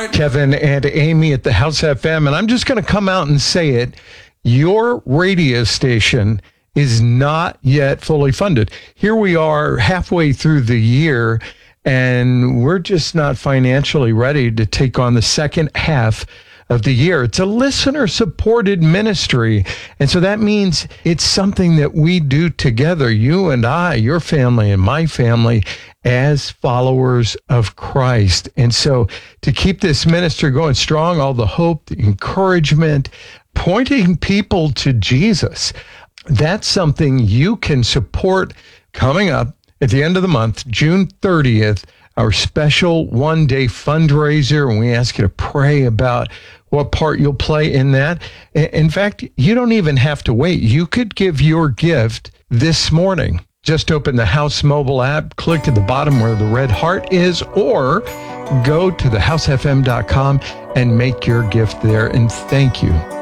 heart. Kevin and Amy at the House FM, and I'm just going to come out and say it. Your radio station is not yet fully funded. Here we are halfway through the year, and we're just not financially ready to take on the second half of the year. It's a listener-supported ministry, and so that means it's something that we do together, you and I, your family and my family, as followers of Christ. And so to keep this ministry going strong, all the hope, the encouragement, pointing people to Jesus, that's something you can support coming up at the end of the month, June 30th, our special one-day fundraiser, and we ask you to pray about what part you'll play in that. In fact, you don't even have to wait. You could give your gift this morning. Just open the House mobile app, click at the bottom where the red heart is, or go to thehousefm.com and make your gift there. And thank you